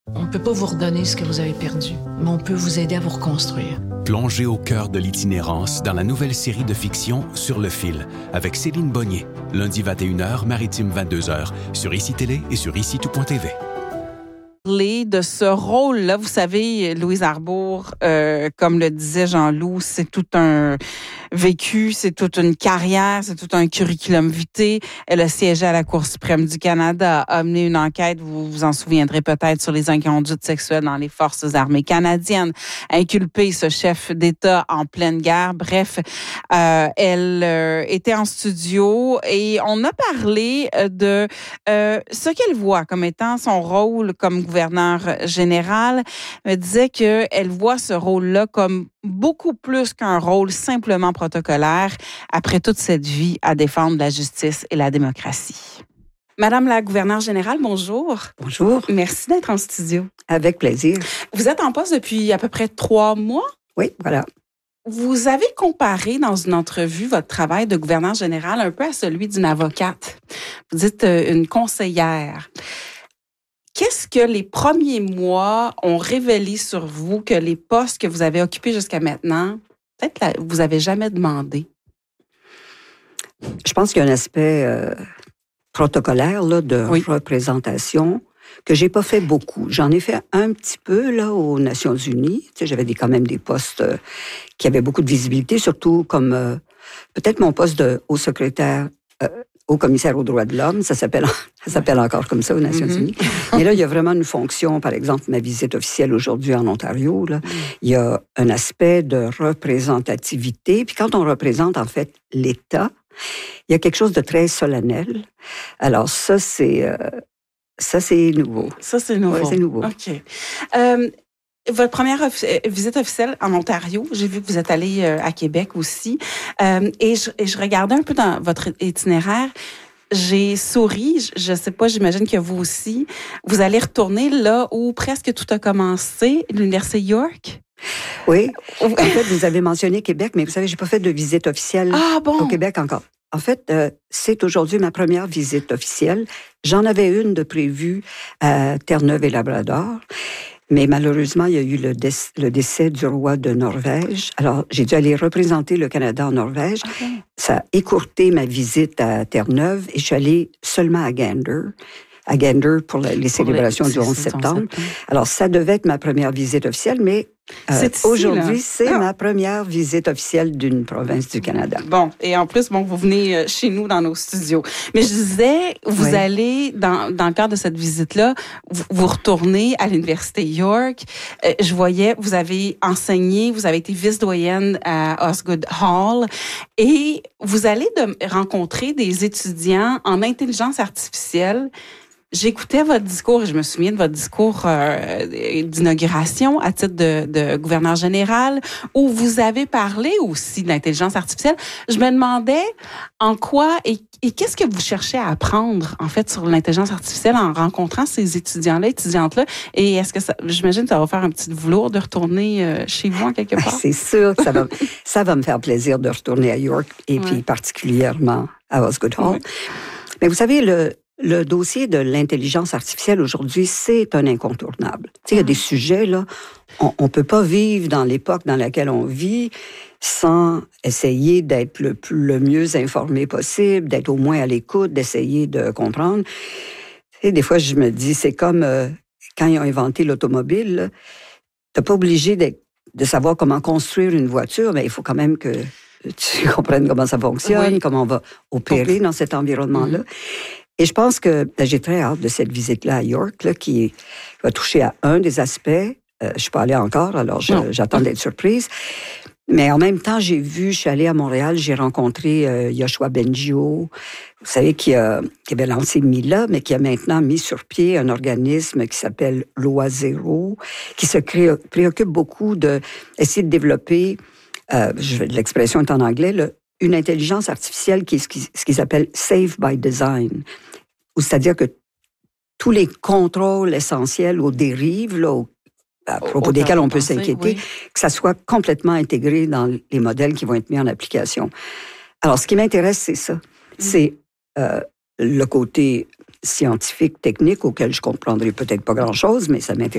On ne peut pas vous redonner ce que vous avez perdu, mais on peut vous aider à vous reconstruire. Plongez au cœur de l'itinérance dans la nouvelle série de fiction Sur le fil avec Céline Bonnier. Lundi 21h, Maritime 22h, sur ICI Télé et sur ICITout.tv. De ce rôle-là, vous savez, Louise Arbour, comme le disait Jean-Loup, c'est tout un vécu, c'est toute une carrière, c'est tout un curriculum vitae. Elle a siégé à la Cour suprême du Canada, a mené une enquête, vous vous en souviendrez peut-être, sur les inconduites sexuelles dans les forces armées canadiennes, inculpé ce chef d'État en pleine guerre. Bref, elle était en studio et on a parlé de ce qu'elle voit comme étant son rôle comme gouverneur général. Elle disait qu'elle voit ce rôle-là comme beaucoup plus qu'un rôle simplement protocolaire après toute cette vie à défendre la justice et la démocratie. Madame la gouverneure générale, bonjour. Bonjour. Merci d'être en studio. Avec plaisir. Vous êtes en poste depuis à peu près 3 mois? Oui, voilà. Vous avez comparé dans une entrevue votre travail de gouverneur général un peu à celui d'une avocate. Vous dites une conseillère. Qu'est-ce que les premiers mois ont révélé sur vous que les postes que vous avez occupés jusqu'à maintenant, peut-être vous n'avez jamais demandé? Je pense qu'il y a un aspect protocolaire là, de représentation que j'ai pas fait beaucoup. J'en ai fait un petit peu là aux Nations Unies. Tu sais, j'avais quand même des postes qui avaient beaucoup de visibilité, surtout comme peut-être mon poste de haut secrétaire au commissaire aux droits de l'homme, ça s'appelle encore comme ça aux Nations Unies. Mais là, il y a vraiment une fonction, par exemple, ma visite officielle aujourd'hui en Ontario, là, il y a un aspect de représentativité. Puis quand on représente, en fait, l'État, il y a quelque chose de très solennel. Alors ça, c'est nouveau. Ça, c'est nouveau. Oui, c'est nouveau. OK. Votre première visite officielle en Ontario, j'ai vu que vous êtes allé à Québec aussi, et je regardais un peu dans votre itinéraire. J'ai souri, je sais pas, j'imagine que vous aussi. Vous allez retourner là où presque tout a commencé, l'Université York? Oui. En fait, vous avez mentionné Québec, mais vous savez, j'ai pas fait de visite officielle au Québec encore. En fait, c'est aujourd'hui ma première visite officielle. J'en avais une de prévue à Terre-Neuve et Labrador. Mais malheureusement, il y a eu le décès du roi de Norvège. Alors, j'ai dû aller représenter le Canada en Norvège. Okay. Ça a écourté ma visite à Terre-Neuve et je suis allée seulement à Gander pour les célébrations du 11 septembre. Alors, ça devait être ma première visite officielle, mais aujourd'hui, c'est ma première visite officielle d'une province du Canada. Bon, et en plus, vous venez chez nous dans nos studios. Mais je disais, vous allez, dans le cadre de cette visite-là, vous retournez à l'Université York. Je voyais, vous avez enseigné, vous avez été vice-doyenne à Osgoode Hall, et vous allez rencontrer des étudiants en intelligence artificielle. J'écoutais votre discours et je me souviens de votre discours d'inauguration à titre de gouverneur général où vous avez parlé aussi de l'intelligence artificielle. Je me demandais en quoi et qu'est-ce que vous cherchez à apprendre en fait sur l'intelligence artificielle en rencontrant ces étudiantes-là. Et est-ce que j'imagine que ça va faire un petit velours de retourner chez vous en quelque part? C'est sûr que ça va me faire plaisir de retourner à York et puis particulièrement à Osgoode Hall. Ouais. Mais vous savez, le dossier de l'intelligence artificielle aujourd'hui, c'est un incontournable. Tu sais, il y a des sujets, là, on peut pas vivre dans l'époque dans laquelle on vit sans essayer d'être le mieux informé possible, d'être au moins à l'écoute, d'essayer de comprendre. Tu sais, des fois, je me dis, c'est comme quand ils ont inventé l'automobile, t'es pas obligé de savoir comment construire une voiture, mais il faut quand même que tu comprennes comment ça fonctionne, comment on va opérer dans cet environnement-là. Et je pense que j'ai très hâte de cette visite-là à York, là, qui va toucher à un des aspects. Je suis pas allée encore, alors j'attends d'être surprise. Mais en même temps, je suis allée à Montréal, j'ai rencontré Yoshua Bengio, vous savez, qui avait lancé Mila, mais qui a maintenant mis sur pied un organisme qui s'appelle Loi Zéro, qui se préoccupe beaucoup d'essayer de développer, l'expression est en anglais, une intelligence artificielle qui est ce qu'ils appellent « safe by design », c'est-à-dire que tous les contrôles essentiels aux dérives, là, à propos desquels on peut s'inquiéter, que ça soit complètement intégré dans les modèles qui vont être mis en application. Alors, ce qui m'intéresse, c'est ça. C'est le côté scientifique, technique, auquel je comprendrai peut-être pas grand-chose, mais ça m'intéresse.